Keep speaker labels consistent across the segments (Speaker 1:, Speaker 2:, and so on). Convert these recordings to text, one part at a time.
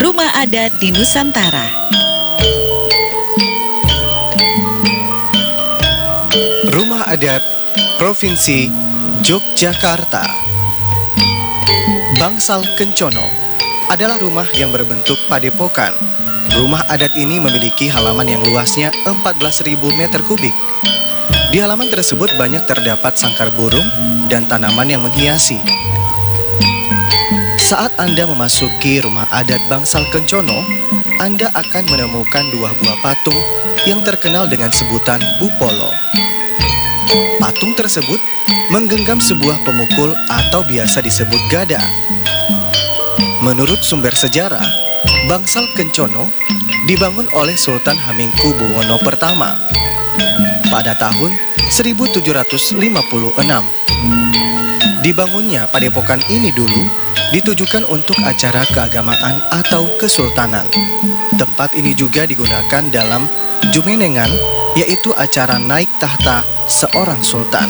Speaker 1: Rumah Adat di Nusantara.
Speaker 2: Rumah Adat Provinsi Yogyakarta. Bangsal Kencono adalah rumah yang berbentuk padepokan. Rumah adat ini memiliki halaman yang luasnya 14.000 meter kubik. Di halaman tersebut banyak terdapat sangkar burung dan tanaman yang menghiasi. Saat Anda memasuki rumah adat Bangsal Kencono, Anda akan menemukan dua buah patung yang terkenal dengan sebutan Bupolo. Patung tersebut menggenggam sebuah pemukul atau biasa disebut gada. Menurut sumber sejarah, Bangsal Kencono dibangun oleh Sultan Hamengkubuwono pertama pada tahun 1756. Dibangunnya padepokan ini dulu ditujukan untuk acara keagamaan atau kesultanan. Tempat ini juga digunakan dalam jumenengan, yaitu acara naik tahta seorang sultan.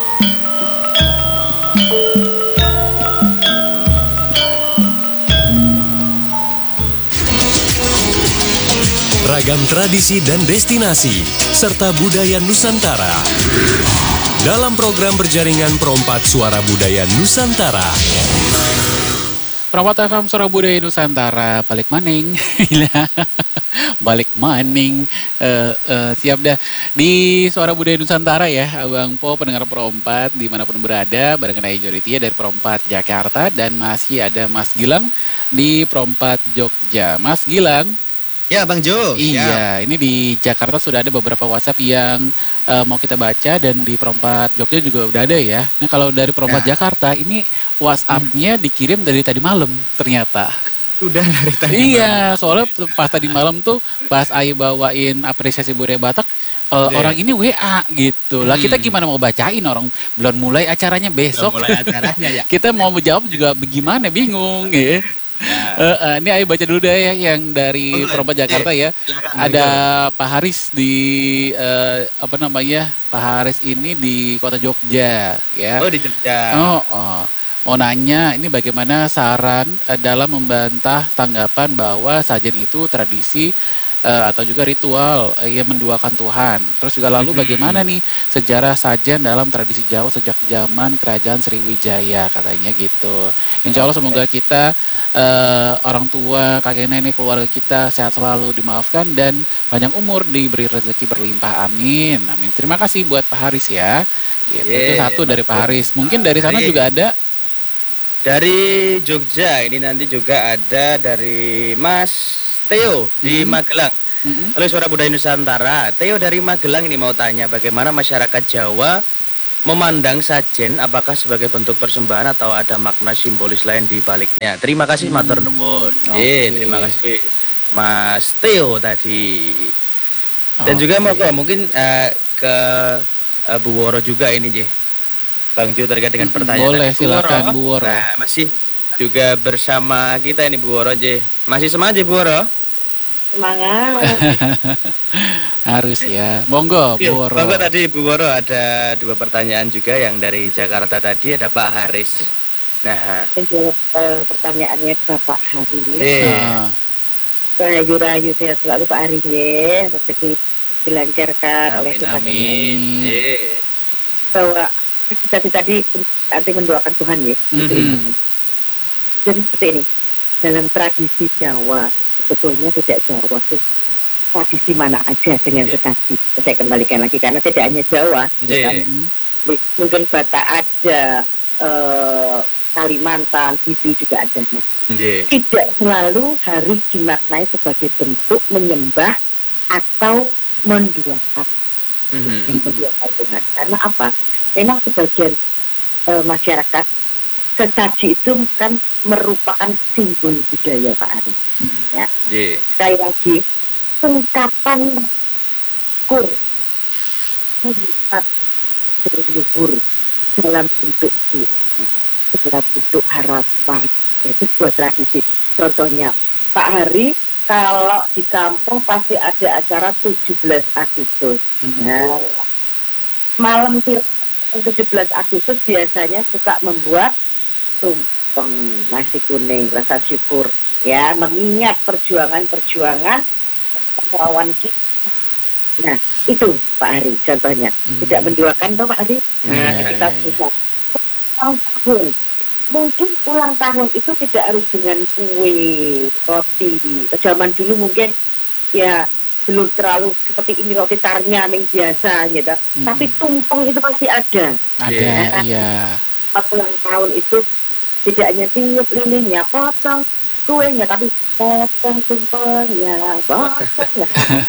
Speaker 3: Ragam tradisi dan destinasi, serta budaya Nusantara. Dalam program berjaringan Perompat Suara Budaya Nusantara.
Speaker 4: Perompat FM Suara Budaya Nusantara, balik maning. Balik maning. Siap dah. Di Suara Budaya Nusantara ya, Abang Po, pendengar Perompat, dimanapun berada, barengan Ayu Joditia dari Perompat Jakarta, dan masih ada Mas Gilang di Perompat Jogja. Mas Gilang.
Speaker 5: Ya Bang Jo.
Speaker 4: Iya, ini di Jakarta sudah ada beberapa WhatsApp yang mau kita baca, dan di Perompat Jogja juga udah ada ya. Nah kalau dari Perompat Jakarta ini WhatsApp-nya dikirim dari tadi malam ternyata.
Speaker 5: Sudah dari tadi
Speaker 4: Iya, soalnya pas tadi malam tuh pas Ayu bawain apresiasi budaya Batak, orang ini WA gitu. Lah kita gimana mau bacain, orang belum mulai acaranya besok.
Speaker 5: Belum mulai acaranya ya.
Speaker 4: Kita mau menjawab juga bagaimana, bingung ya. Ini Ayu baca dulu deh ya yang dari Perompat Jakarta ya. Ada Pak Haris di Pak Haris ini di Kota Jogja ya.
Speaker 5: Oh, di Jogja.
Speaker 4: Mau nanya ini bagaimana saran dalam membantah tanggapan bahwa sajen itu tradisi atau juga ritual yang menduakan Tuhan. Terus juga lalu bagaimana nih sejarah sajen dalam tradisi Jawa sejak zaman Kerajaan Sriwijaya, katanya gitu. Insya Allah semoga kita orang tua, kakek nenek, keluarga kita sehat selalu, dimaafkan, dan panjang umur, diberi rezeki berlimpah, amin. Amin. Terima kasih buat Pak Haris ya. Gitu. Itu satu dari Pak Haris. Mungkin dari sana juga ada.
Speaker 5: Dari Jogja ini nanti juga ada dari Mas Theo di Magelang. Halo Suara Budaya Nusantara. Theo dari Magelang ini mau tanya bagaimana masyarakat Jawa memandang sajen, apakah sebagai bentuk persembahan atau ada makna simbolis lain di baliknya. Terima kasih matur nuwun. Terima kasih Mas Theo tadi. Dan juga mungkin ke Bu Woro juga ini J. Bang Jo terkait dengan pertanyaan.
Speaker 4: Boleh, silakan Bu Woro.
Speaker 5: Nah, masih juga bersama kita ini Bu Woro J. Masih semangat Bu Woro?
Speaker 6: Semangat.
Speaker 4: Harus ya. Monggo Bu Woro.
Speaker 5: Monggo tadi Bu Woro ada dua pertanyaan juga yang dari Jakarta tadi, ada Pak Haris. Nah,
Speaker 6: menjawab pertanyaannya Bapak Haris. Rayu-rayu saya selalu Pak Haris ya, rezeki dilancarkan oleh Tuhan.
Speaker 5: Amin.
Speaker 6: Bahwa kita tadi arti mendoakan Tuhan ya. Jadi seperti ini, dalam tradisi Jawa sebetulnya tidak Jawa sih, tradisi mana aja dengan tradisi. Saya kembalikan lagi karena tidak hanya Jawa, kan? Mungkin Batak ada, Kalimantan, Bibi juga ada. Tidak selalu harus dimaknai sebagai bentuk menyembah atau mendoakan Tuhan. Karena apa? Memang sebagian masyarakat sesaji itu kan merupakan simbol budaya Pak Ari. Ya. Sekali lagi, ungkapan syukur melihat leluhur dalam bentuk doa, dalam bentuk harapan. Itu sebuah tradisi. Contohnya Pak Hari, kalau di kampung pasti ada acara 17 Agustus. Nah, malam 17 Agustus biasanya suka membuat tumpeng nasi kuning rasa syukur ya, mengingat perjuangan-perjuangan pahlawan kita. Nah, itu Pak Ari contohnya. Tidak menduakan toh Pak Ari. Nah, kita bisa ulang tahun. Mungkin ulang tahun itu tidak harus dengan kue, roti. Zaman dulu mungkin ya belum terlalu seperti ini roti tarnyaming biasa gitu. Tapi tumpeng itu pasti ada.
Speaker 4: Ada, iya.
Speaker 6: Ulang tahun itu tidak hanya tiup lilinnya, potong kuenya, tapi potong tumpengnya, potong.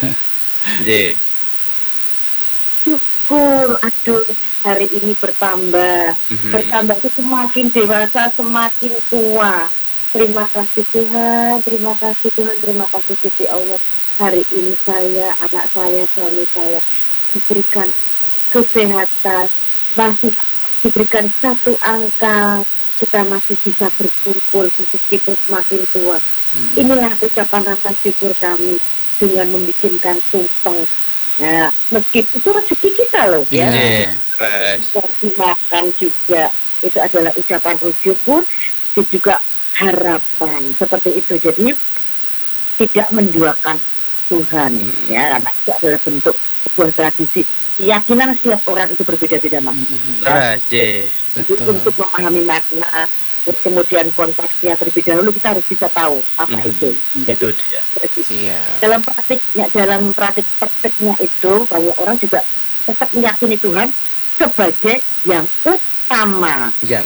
Speaker 6: Syukur, aduh hari ini bertambah itu semakin dewasa, semakin tua. Terima kasih Tuhan, terima kasih Tuhan, terima kasih Gusti Allah. Hari ini saya, anak saya, suami saya diberikan kesehatan, masih diberikan satu angka, kita masih bisa berkumpul meskipun semakin tua. Inilah ucapan rasa syukur kami dengan membikinkan tumpeng. Nah, meskipun itu rezeki kita loh, ya. Bisa dimakan juga. Itu adalah ucapan syukur, dan juga harapan seperti itu. Jadi tidak menduakan Tuhan, ya, karena itu adalah bentuk sebuah tradisi. Keyakinan setiap orang itu berbeda-beda, Mas. Untuk memahami makna, kemudian konteksnya terlebih dahulu kita harus bisa tahu apa itu.
Speaker 5: Itu dia.
Speaker 6: Dalam praktiknya itu banyak orang juga tetap meyakini Tuhan sebagai yang utama.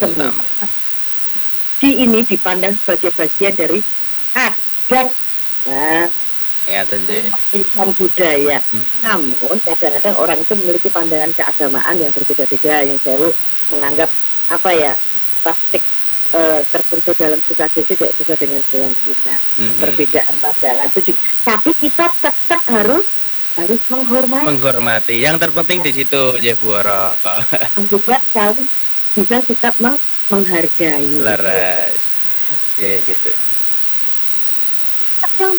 Speaker 6: Ini dipandang sebagai bagian dari adat. Nah, budaya. Namun kadang-kadang orang itu memiliki pandangan keagamaan yang berbeda-beda, yang jauh menganggap praktik tertentu dalam sesaji tidak sesuai dengan Tuhan kita. Perbedaan pandangan itu juga. Tapi kita tetap harus menghormati.
Speaker 5: Yang terpenting di situ, Jeboro.
Speaker 6: Juga harus bisa tetap menghargai.
Speaker 5: Laras. Ya gitu.
Speaker 6: Yang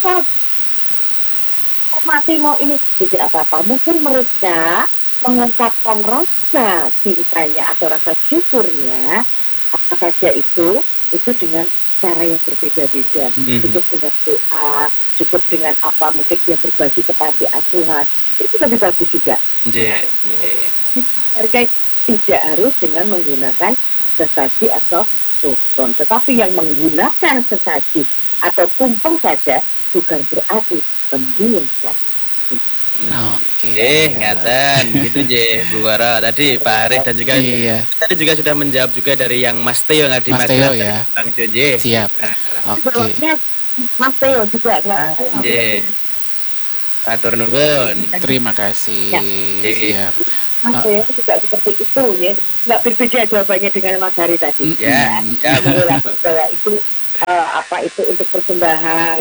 Speaker 6: mati mau ini tidak apa-apa. Mungkin mereka mengungkapkan rasa cintanya atau rasa syukurnya apa saja itu dengan cara yang berbeda-beda. Cukup dengan doa, cukup dengan apa, mungkin dia berbagi ke panti asuhan, itu lebih bagus juga. Hargai tidak harus dengan menggunakan sesaji atau tumpeng, tetapi yang menggunakan sesaji atau tumpeng saja bukan berarti menduakan.
Speaker 5: Ngaten gitu Bu Wara. Tadi Pak Arif dan juga tadi juga sudah menjawab juga dari yang Mas Teo yang di
Speaker 4: Teo ya.
Speaker 5: Bang Jonje.
Speaker 4: Siap.
Speaker 6: Mas Teo juga.
Speaker 5: Atur nuwun.
Speaker 4: Terima kasih. Siap.
Speaker 6: Mas Teo juga seperti itu ya. Enggak berbeda jawabannya dengan Mas Hari tadi.
Speaker 5: Ya.
Speaker 6: Itu apa itu untuk persembahan.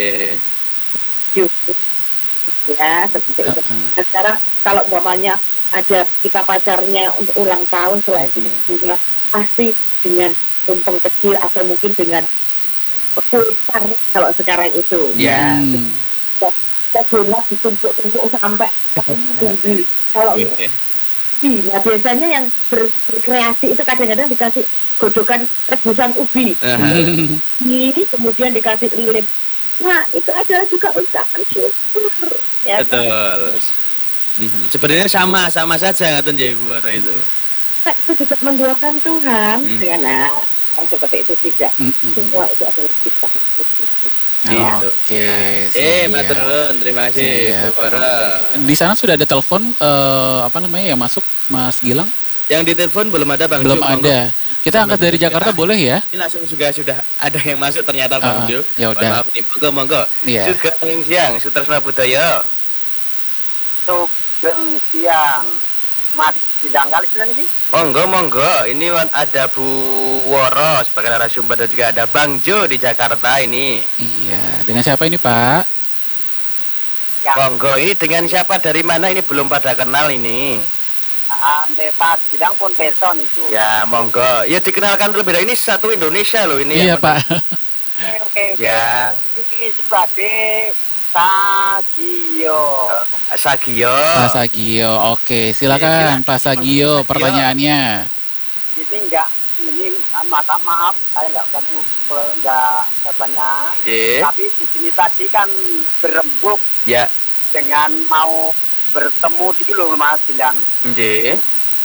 Speaker 6: Ya, seperti itu. Nah, sekarang kalau umpamanya ada kita pacarnya untuk ulang tahun selain itu pasti dengan tumpeng kecil atau mungkin dengan besar kalau sekarang itu.
Speaker 5: Ya.
Speaker 6: Kita donat ditumpuk-tumpuk sampai tinggi. Kalau nah biasanya yang berkreasi itu kadang-kadang dikasih godokan rebusan ubi. Ini kemudian dikasih lilin. Nah, itu adalah juga ucapan syukur. Ya,
Speaker 5: betul. Sebenarnya sama saja ngaten ya Ibu Wara itu.
Speaker 6: Itu juga mendoakan Tuhan dengan seperti itu tidak. Semua itu adalah kita.
Speaker 4: Oke.
Speaker 5: Matur nuwun, terima kasih Bu Wara.
Speaker 4: Di sana sudah ada telepon yang masuk Mas Gilang?
Speaker 5: Yang ditelepon belum ada Bang
Speaker 4: Belum ada. Kita angkat dari Jakarta boleh ya?
Speaker 5: Ini langsung juga sudah ada yang masuk ternyata Bang Jo.
Speaker 4: Ya udah.
Speaker 5: Maaf nih, monggo. Juga siang Sutresna Budaya.
Speaker 7: Sugeng siang. Mas Gilang kali sudah ini?
Speaker 5: Monggo. Ini ada Bu Woro sebagai narasumber dan juga ada Bang Jo di Jakarta ini.
Speaker 4: Iya. Dengan siapa ini Pak?
Speaker 5: Monggo. Ini dengan siapa dari mana ini belum pada kenal ini?
Speaker 7: Pak Gilang pun person itu.
Speaker 5: Ya monggo. Ya dikenalkan terlebih dahulu ini satu Indonesia loh ini.
Speaker 4: Iya Pak.
Speaker 7: Oke.
Speaker 5: Ya.
Speaker 7: Ini sebagai Sagio.
Speaker 4: Pak Sagio. Oke, silakan Pak Sagio pertanyaannya.
Speaker 7: Ini ini masa maaf saya nggak bertanya. Tapi di sini tadi kan berembuk
Speaker 5: Ya.
Speaker 7: dengan mau bertemu di loh Mas bilang.
Speaker 5: Nggih.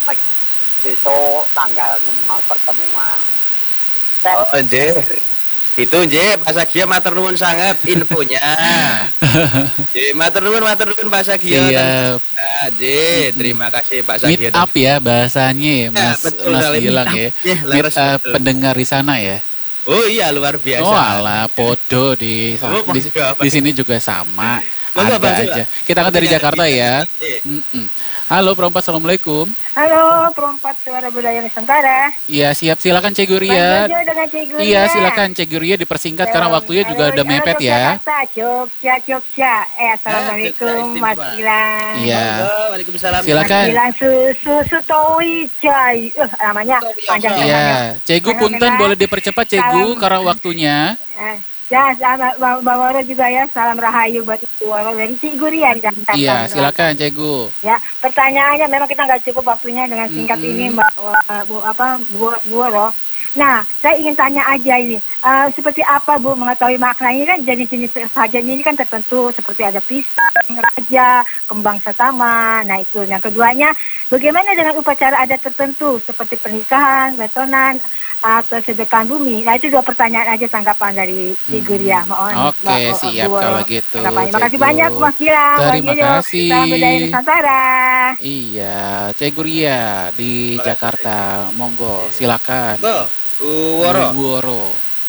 Speaker 7: Besok tanggal 6 mau pertemuan.
Speaker 5: Oh, nggih. Itu nggih, Pak Sagio matur nuwun sangat infonya. Nggih, matur nuwun Pak Sagio.
Speaker 4: Iya.
Speaker 5: Nggih, terima kasih Pak
Speaker 4: Meet
Speaker 5: Sagio.
Speaker 4: up ya bahasanya Mas
Speaker 5: betul
Speaker 4: Mas
Speaker 5: sekali,
Speaker 4: bilang
Speaker 5: meet
Speaker 4: ya.
Speaker 5: up. Ya,
Speaker 4: Meet
Speaker 5: leres,
Speaker 4: up
Speaker 5: betul.
Speaker 4: pendengar di sana ya.
Speaker 5: Oh iya, luar biasa.
Speaker 4: Oh alah, podo di
Speaker 5: Oh,
Speaker 4: di,
Speaker 5: podo apa
Speaker 4: di sini juga sama.
Speaker 5: Monggo,
Speaker 4: Ada
Speaker 5: Pak,
Speaker 4: aja.
Speaker 5: Pak.
Speaker 4: Kita kan dari
Speaker 5: Dengar
Speaker 4: Jakarta
Speaker 5: kita.
Speaker 4: ya.
Speaker 5: Iya.
Speaker 4: Halo Perompak, Assalamualaikum.
Speaker 8: Halo, Perompak Suara Budaya Nusantara.
Speaker 4: Iya, siap, silakan Cik Guria.
Speaker 8: Bang Jojo dengan Cik Guria.
Speaker 4: Iya, silakan Cik Guria dipersingkat karena waktunya juga udah mepet ya.
Speaker 8: Jogja. Assalamualaikum
Speaker 5: Jogja
Speaker 8: Mas
Speaker 5: istimewa.
Speaker 8: Gilang.
Speaker 4: Iya.
Speaker 5: Monggo, Waalaikumsalam.
Speaker 4: Silakan.
Speaker 8: Gilang Susu Towijay. Namanya panjang
Speaker 4: Iya,
Speaker 8: namanya.
Speaker 4: Cegu punten boleh dipercepat Cegu karena waktunya.
Speaker 8: Ya, sama Bang Waro juga ya. Salam rahayu buat Ibu Waro dari Cik Guria di Jakarta.
Speaker 4: Iya, silakan Cegu.
Speaker 8: Ya, pertanyaannya memang kita nggak cukup waktunya dengan singkat ini Mbak Bu Waro. Nah, saya ingin tanya aja ini, seperti apa Bu mengetahui makna ini kan jenis-jenis sajian ini kan tertentu seperti ada pisang, raja, kembang setama. Nah itu yang keduanya, bagaimana dengan upacara adat tertentu seperti pernikahan, betonan, atau sedekah bumi. Nah itu dua pertanyaan aja tanggapan dari Guria. Mohon
Speaker 4: Oke, siap kalau gitu.
Speaker 8: Terima kasih
Speaker 4: Cegu.
Speaker 8: banyak Mas Gilang.
Speaker 4: Terima kasih.
Speaker 8: Salam budaya Nusantara.
Speaker 4: Iya, Cik Guria di Jakarta. Monggo, silakan.
Speaker 5: Bu Woro.
Speaker 4: Bu Woro.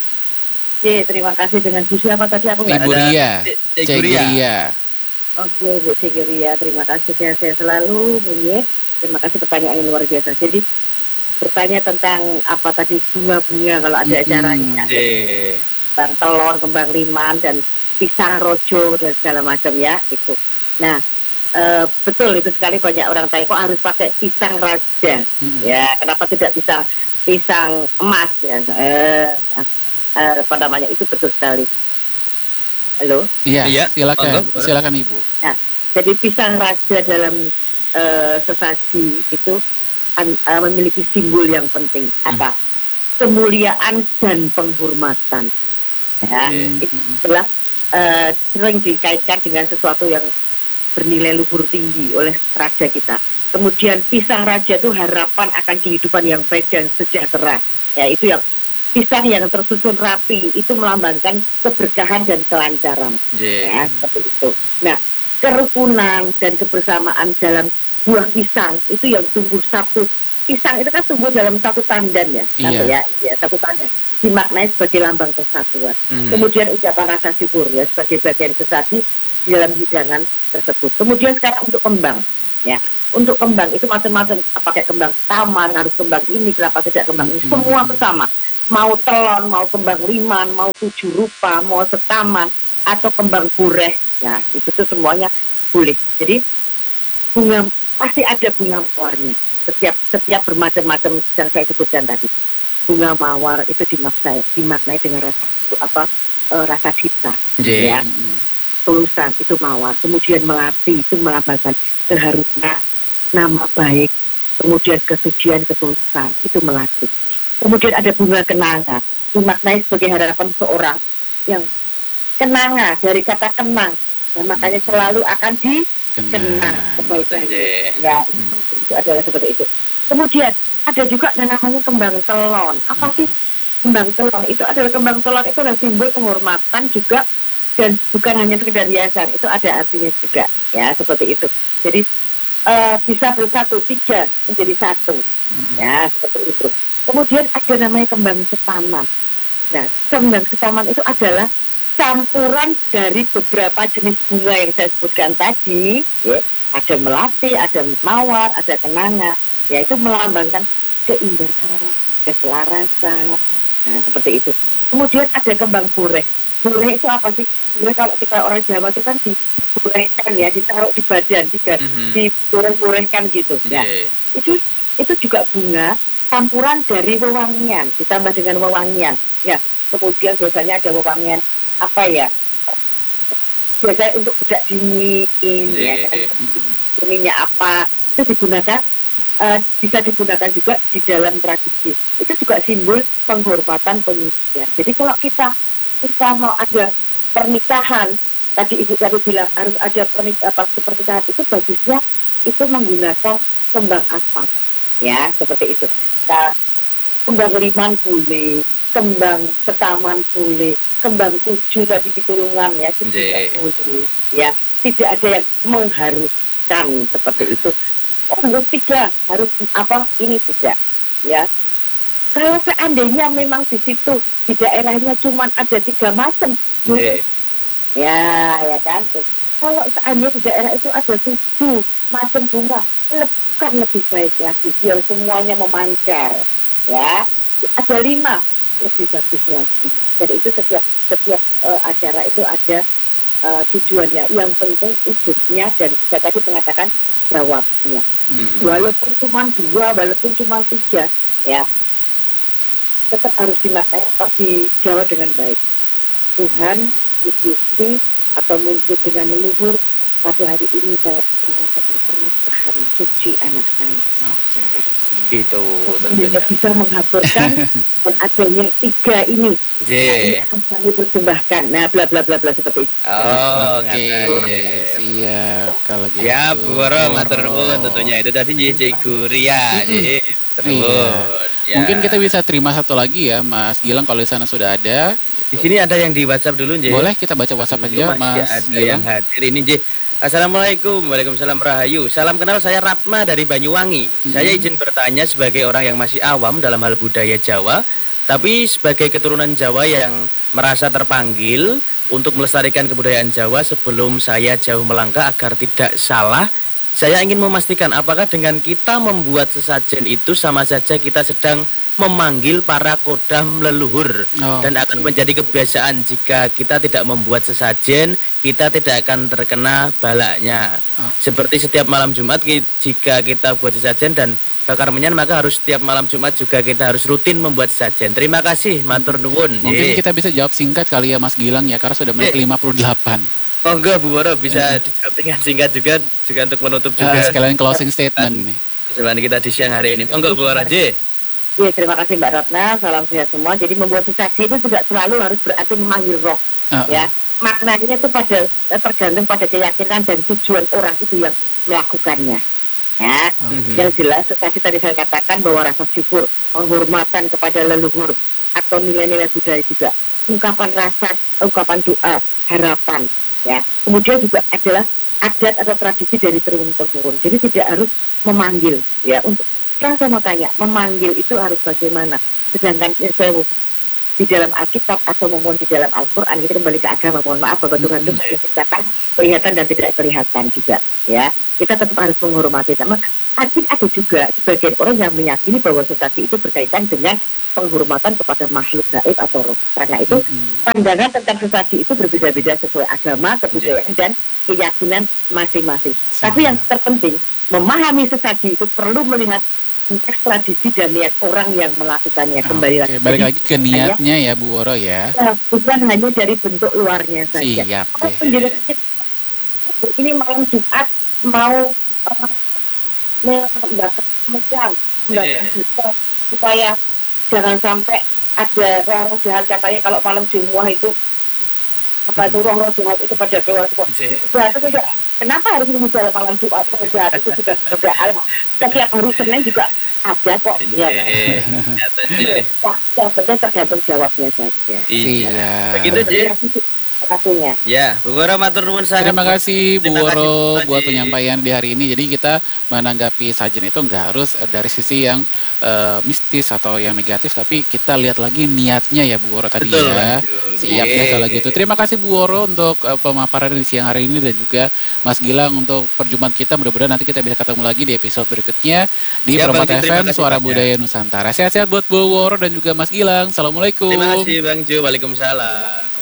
Speaker 6: Terima kasih dengan Bu siapa tadi aku
Speaker 4: Cik
Speaker 6: nggak
Speaker 4: Guria.
Speaker 5: Cik
Speaker 4: Cik
Speaker 5: Guria.
Speaker 4: Guria.
Speaker 6: Oke, Bu Guria, terima kasih saya selalu, Bu Ye. Terima kasih pertanyaan yang luar biasa. Jadi bertanya tentang apa tadi bunga-bunga kalau ada acaranya.
Speaker 5: Nggih.
Speaker 6: Kembang telur, kembang liman, dan pisang rojo dan segala macam ya itu. Nah, betul itu sekali banyak orang tanya kok harus pakai pisang raja. Ya, kenapa tidak pisang emas ya? Apa namanya itu betul sekali. Halo.
Speaker 4: Iya, silakan.
Speaker 5: Monggo.
Speaker 4: Silakan Ibu.
Speaker 6: Nah, jadi pisang raja dalam sesaji itu memiliki simbol yang penting apa? Kemuliaan dan penghormatan. Ya, itu adalah sering dikaitkan dengan sesuatu yang bernilai luhur tinggi oleh raja kita. Kemudian pisang raja itu harapan akan kehidupan yang baik dan sejahtera. Ya, itu yang pisang yang tersusun rapi itu melambangkan keberkahan dan kelancaran. Ya, seperti itu. Nah, kerukunan dan kebersamaan dalam buah pisang itu yang tumbuh satu. Pisang itu kan tumbuh dalam satu tandan ya, ya satu tandan. Dimaknai sebagai lambang persatuan. Kemudian ucapan rasa syukur ya sebagai bagian sesaji di dalam hidangan tersebut. Kemudian sekarang untuk kembang, ya untuk kembang itu macam-macam. Pakai kembang taman, harus kembang ini, kenapa tidak kembang ini? Semua bersama. Mau telon, mau kembang liman, mau 7 rupa, mau setaman, atau kembang bureh, ya itu tuh semuanya boleh. Jadi bunga pasti ada bunga mawarnya. Setiap bermacam-macam yang saya sebutkan tadi. Bunga mawar itu dimaknai dengan rasa cinta, ya. Tulusan itu mawar. Kemudian melati itu melambangkan keharusan, nama baik. Kemudian kesucian, ketulusan itu melati. Kemudian ada bunga kenanga, dimaknai sebagai harapan seorang yang kenanga dari kata kenang. Nah, makanya selalu akan dikenang kebaikannya. Ya, itu adalah seperti itu. Kemudian ada juga yang namanya kembang telon. Apa sih kembang telon? Itu adalah kembang telon itu adalah simbol penghormatan juga dan bukan hanya sekedar hiasan. Itu ada artinya juga, ya seperti itu. Jadi bisa bersatu 3 menjadi 1, ya seperti itu. Kemudian ada namanya kembang setaman. Nah, kembang setaman itu adalah campuran dari beberapa jenis bunga yang saya sebutkan tadi, ya. Ada melati, ada mawar, ada kenanga, yaitu melambangkan keindahan, keselarasan, nah seperti itu. Kemudian ada kembang bureh. Bureh itu apa sih? Bureh kalau kita orang Jawa itu kan diburehkan ya, ditaruh di badan, dibureh-burehkan gitu. Ya, itu juga bunga campuran dari wewangian, ditambah dengan wewangian. Ya, kemudian biasanya ada wewangian apa ya? Biasanya untuk budak dingin, ya kan? Minyak apa? Itu digunakan bisa digunakan juga di dalam tradisi. Itu juga simbol penghormatan pengusia. Jadi kalau kita mau ada pernikahan, tadi Ibu tadi bilang harus ada pernikahan itu bagusnya itu menggunakan kembang apat, ya seperti itu. Nah, kembang liman boleh, kembang setaman boleh, kembang 7 tadi pitulungan ya tidak boleh, ya tidak ada yang mengharuskan seperti itu. Oh harus 3, harus ini tidak, ya. Kalau seandainya memang di situ di daerahnya cuma ada 3 macam, ya kan. Kalau seandainya di daerah itu ada 7 macam bunga, kan lebih baik lagi biar semuanya memancar, ya. Ada 5 lebih bagus lagi. Jadi itu setiap acara itu ada tujuannya. Yang penting wujudnya dan saya tadi mengatakan jawabnya. Walaupun cuma 2, walaupun cuma 3, ya tetap harus dijawab dengan baik. Tuhan, Gusti, atau mungkin dengan leluhur, pada hari ini saya merasakan pernikahan suci anak saya.
Speaker 5: Oke, gitu tentunya.
Speaker 6: Bisa menghaburkan dan adanya 3 ini. Yang akan kami persembahkan. Nah, bla bla bla bla seperti itu.
Speaker 5: Oh,
Speaker 4: siap kalau gitu.
Speaker 5: Ya, Bu Woro, matur nuwun tentunya itu tadi Cikgu Ria.
Speaker 4: Ya. Mungkin kita bisa terima satu lagi ya, Mas Gilang kalau di sana sudah ada. Gitu.
Speaker 5: Di sini ada yang di WhatsApp dulu, J.
Speaker 4: Boleh kita baca WhatsApp aja, Mas
Speaker 5: ada
Speaker 4: Gilang.
Speaker 5: Yang hadir ini, J. Assalamualaikum, waalaikumsalam rahayu. Salam kenal, saya Ratna dari Banyuwangi. Saya izin bertanya sebagai orang yang masih awam dalam hal budaya Jawa, tapi sebagai keturunan Jawa yang merasa terpanggil untuk melestarikan kebudayaan Jawa sebelum saya jauh melangkah agar tidak salah. Saya ingin memastikan apakah dengan kita membuat sesajen itu sama saja kita sedang memanggil para kodam leluhur dan akan menjadi kebiasaan jika kita tidak membuat sesajen, kita tidak akan terkena balaknya. Seperti setiap malam Jumat jika kita buat sesajen dan bakar menyan, maka harus setiap malam Jumat juga kita harus rutin membuat sesajen. Terima kasih, matur nuwun.
Speaker 4: Mungkin kita bisa jawab singkat kali ya Mas Gilang ya, karena sudah menit 58.
Speaker 5: Oh enggak, Bu Woro bisa dijawab dengan singkat juga untuk menutup juga.
Speaker 4: Sekalian closing statement nih.
Speaker 5: Kesempatan kita di siang hari ini. Enggak, Bu Woro,
Speaker 6: Ya, terima kasih Mbak Ratna, salam sehat semua. Jadi membuat sesaji itu juga selalu harus berarti memanggil roh, ya. Maknanya itu tergantung pada keyakinan dan tujuan orang itu yang melakukannya. Ya, yang jelas sesaji tadi saya katakan bahwa rasa syukur, penghormatan kepada leluhur atau nilai-nilai budaya juga, ungkapan rasa, ungkapan doa, harapan, ya. Kemudian juga adalah adat atau tradisi dari turun-temurun. Jadi tidak harus memanggil, ya. Untuk sekarang saya mau tanya, memanggil itu harus bagaimana? Sedangkan saya di dalam Alkitab atau mohon di dalam Al-Quran, kita kembali ke agama, mohon maaf bahwa Tuhan itu menciptakan kelihatan dan tidak kelihatan juga, ya. Kita tetap harus menghormati. Tapi ada juga sebagian orang yang meyakini bahwa sesaji itu berkaitan dengan penghormatan kepada makhluk gaib atau roh. Karena itu pandangan tentang sesaji itu berbeda-beda sesuai agama, kebudayaan dan keyakinan masing-masing. Tapi yang terpenting, memahami sesaji itu perlu melihat konteks tradisi dan niat orang yang melakukannya. Kembali lagi.
Speaker 4: Balik lagi ke niatnya ya Bu Woro ya.
Speaker 6: Bukan hanya dari bentuk luarnya saja.
Speaker 4: Siap.
Speaker 6: Ini malam Jumat mau membakar supaya jangan sampai ada roh jahat. Katanya kalau malam Jumat itu roh jahat itu pada keluar semua. Berarti tidak. Kenapa harus memuja malam Jumat? Roh jahat itu sudah berada. Setiap hari Senin juga ada kok. Ya. Yang penting tergantung jawabnya saja.
Speaker 4: Iya.
Speaker 5: Begitu
Speaker 6: Lakunya.
Speaker 5: Ya, Bu Woro matur nuwun sangat.
Speaker 4: Terima kasih Bu Woro buat penyampaian di hari ini. Jadi kita menanggapi sajen itu nggak harus dari sisi yang mistis atau yang negatif, tapi kita lihat lagi niatnya ya Bu Woro tadi. Betul, ya. Siap ya kalau gitu. Terima kasih Bu Woro untuk pemaparan di siang hari ini dan juga Mas Gilang untuk perjumpaan kita. Mudah-mudahan nanti kita bisa ketemu lagi di episode berikutnya di Permata FM Suara Budaya Nusantara. Sehat-sehat buat Bu Woro dan juga Mas Gilang. Assalamualaikum.
Speaker 5: Terima kasih Bang Jo. Waalaikumsalam.